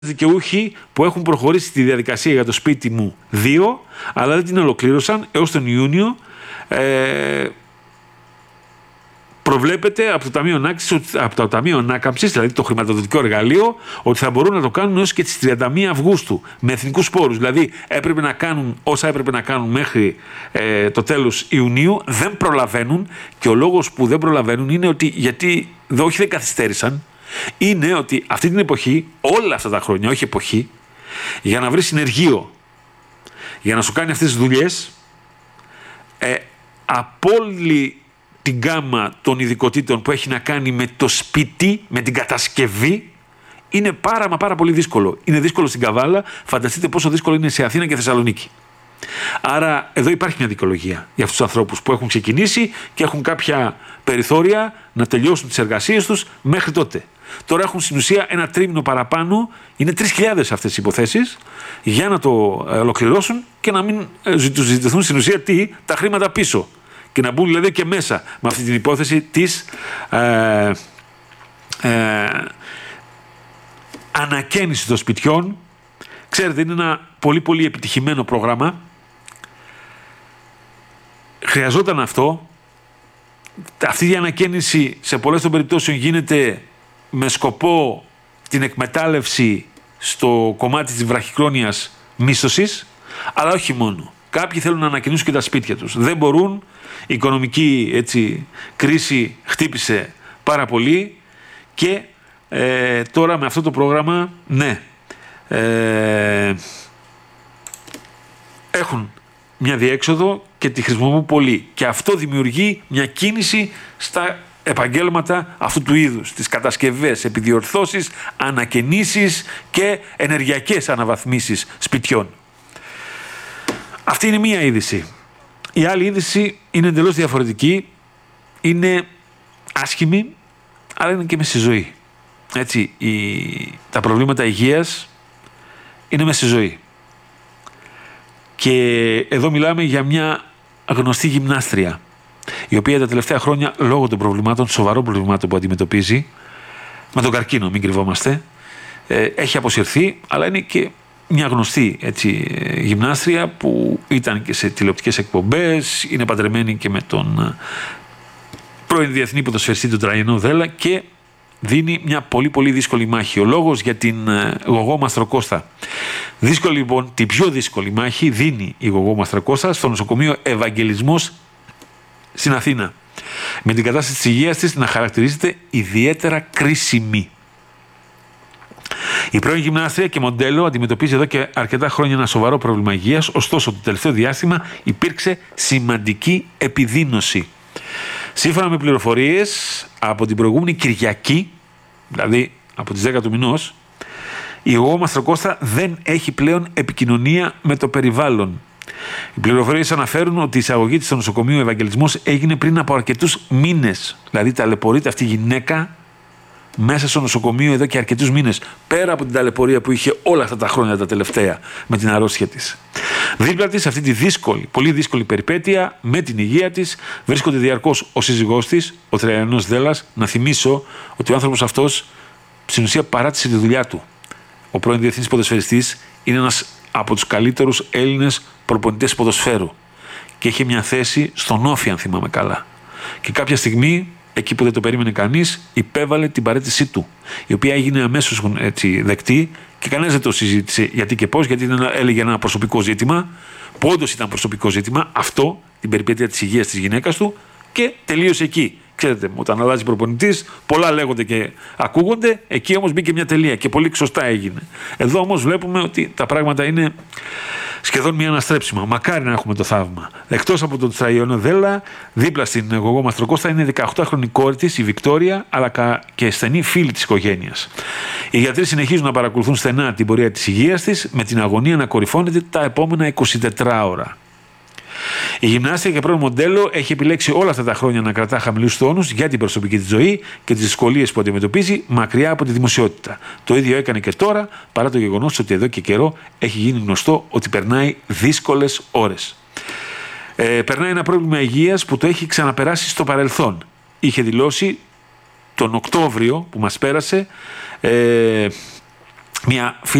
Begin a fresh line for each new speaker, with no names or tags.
δικαιούχοι που έχουν προχωρήσει τη διαδικασία για το σπίτι μου 2, αλλά δεν την ολοκλήρωσαν έως τον Ιούνιο. Προβλέπεται από το Ταμείο Ανάκαμψης, δηλαδή το χρηματοδοτικό εργαλείο, ότι θα μπορούν να το κάνουν έως και τις 31 Αυγούστου με εθνικούς πόρους. Δηλαδή έπρεπε να κάνουν όσα έπρεπε να κάνουν μέχρι το τέλος Ιουνίου. Δεν προλαβαίνουν, και ο λόγος που δεν προλαβαίνουν είναι ότι γιατί όχι δεν καθυστέρησαν, είναι ότι αυτή την εποχή, όλα αυτά τα χρόνια, όχι εποχή, για να βρει συνεργείο, για να σου κάνει αυτές τις δουλειές, από όλη την γκάμα των ειδικοτήτων που έχει να κάνει με το σπίτι, με την κατασκευή, είναι πάρα πολύ δύσκολο. Είναι δύσκολο στην Καβάλα, φανταστείτε πόσο δύσκολο είναι σε Αθήνα και Θεσσαλονίκη. Άρα εδώ υπάρχει μια δικαιολογία για αυτούς τους ανθρώπους που έχουν ξεκινήσει και έχουν κάποια περιθώρια να τελειώσουν τις εργασίες τους μέχρι τότε. Τώρα έχουν στην ουσία ένα τρίμηνο παραπάνω, είναι 3.000 αυτές οι υποθέσεις, για να το ολοκληρώσουν και να μην τους ζητηθούν στην ουσία τα χρήματα πίσω. Και να μπουν δηλαδή και μέσα με αυτή την υπόθεση της ανακαίνησης των σπιτιών. Ξέρετε, είναι ένα πολύ επιτυχημένο πρόγραμμα. Χρειαζόταν αυτό. Αυτή η ανακαίνιση σε πολλές των περιπτώσεων γίνεται με σκοπό την εκμετάλλευση στο κομμάτι της βραχυχρόνιας μίσθωσης, αλλά όχι μόνο. Κάποιοι θέλουν να ανακαινήσουν και τα σπίτια τους. Δεν μπορούν. Η οικονομική κρίση χτύπησε πάρα πολύ και τώρα με αυτό το πρόγραμμα, ναι, έχουν μια διέξοδο και τη χρησιμοποιούν πολύ. Και αυτό δημιουργεί μια κίνηση στα επαγγέλματα αυτού του είδους, τις κατασκευές, επιδιορθώσεις, ανακαινήσεις και ενεργειακές αναβαθμίσεις σπιτιών. Αυτή είναι μία είδηση. Η άλλη είδηση είναι εντελώς διαφορετική, είναι άσχημη, αλλά είναι και μες στη ζωή. Έτσι, τα προβλήματα υγείας είναι μες στη ζωή. Και εδώ μιλάμε για μια γνωστή γυμνάστρια, η οποία τα τελευταία χρόνια, λόγω των προβλημάτων, σοβαρών προβλημάτων που αντιμετωπίζει, με τον καρκίνο, μην κρυβόμαστε, έχει αποσυρθεί, αλλά είναι και μια γνωστή γυμνάστρια που ήταν και σε τηλεοπτικές εκπομπές, είναι παντρεμένη και με τον πρώην διεθνή ποδοσφαιριστή του Τραϊανό Δέλα και δίνει μια πολύ δύσκολη μάχη. Ο λόγος για την Γογό Μαστροκώστα. Δύσκολη λοιπόν, την πιο δύσκολη μάχη δίνει η Γογό Μαστροκώστα στο νοσοκομείο Ευαγγελισμός στην Αθήνα. Με την κατάσταση της υγείας της να χαρακτηρίζεται ιδιαίτερα κρίσιμη. Η πρώην γυμνάστρια και μοντέλο αντιμετωπίζει εδώ και αρκετά χρόνια ένα σοβαρό πρόβλημα υγείας, ωστόσο το τελευταίο διάστημα υπήρξε σημαντική επιδείνωση. Σύμφωνα με πληροφορίες από την προηγούμενη Κυριακή, δηλαδή από τις 10 του μηνός, η Γογό Μαστροκώστα δεν έχει πλέον επικοινωνία με το περιβάλλον. Οι πληροφορίες αναφέρουν ότι η εισαγωγή της στο νοσοκομείο Ευαγγελισμός έγινε πριν από αρκετούς μήνες. Δηλαδή ταλαιπωρείται αυτή η γυναίκα μέσα στο νοσοκομείο εδώ και αρκετούς μήνες, πέρα από την ταλαιπωρία που είχε όλα αυτά τα χρόνια τα τελευταία με την αρρώστια της. Δίπλα της, αυτή τη πολύ δύσκολη περιπέτεια με την υγεία της, βρίσκονται διαρκώς ο σύζυγός της, ο Τραϊανός Δέλλας. Να θυμίσω ότι ο άνθρωπος αυτός στην ουσία παράτησε τη δουλειά του. Ο πρώην διεθνής ποδοσφαιριστής είναι ένας από τους καλύτερους Έλληνες προπονητές ποδοσφαίρου και είχε μια θέση στον Όφη, αν θυμάμαι καλά. Και κάποια στιγμή, εκεί που δεν το περίμενε κανείς, υπέβαλε την παραίτησή του, η οποία έγινε αμέσως δεκτή και κανένας δεν το συζήτησε γιατί και πώς, γιατί έλεγε ένα προσωπικό ζήτημα, που όντως ήταν προσωπικό ζήτημα, αυτό, την περιπέτεια της υγείας της γυναίκας του, και τελείωσε εκεί. Ξέρετε, όταν αλλάζει προπονητής, πολλά λέγονται και ακούγονται, εκεί όμως μπήκε μια τελεία και πολύ σωστά έγινε. Εδώ όμως βλέπουμε ότι τα πράγματα είναι σχεδόν μια αναστρέψιμα. Μακάρι να έχουμε το θαύμα. Εκτός από τον Τραϊανό Δέλλα, δίπλα στην Γογό Μαστροκώστα είναι 18χρονη κόρη της, η Βικτόρια, αλλά και στενή φίλη της οικογένειας. Οι γιατροί συνεχίζουν να παρακολουθούν στενά την πορεία της υγείας της, με την αγωνία να κορυφώνεται τα επόμενα 24 ώρα. Η γυμνάστρια και πρώην μοντέλο έχει επιλέξει όλα αυτά τα χρόνια να κρατά χαμηλούς τόνους για την προσωπική της ζωή και τις δυσκολίες που αντιμετωπίζει μακριά από τη δημοσιότητα. Το ίδιο έκανε και τώρα, παρά το γεγονός ότι εδώ και καιρό έχει γίνει γνωστό ότι περνάει δύσκολες ώρες. Περνάει ένα πρόβλημα υγείας που το έχει ξαναπεράσει στο παρελθόν. Είχε δηλώσει τον Οκτώβριο που μας πέρασε μια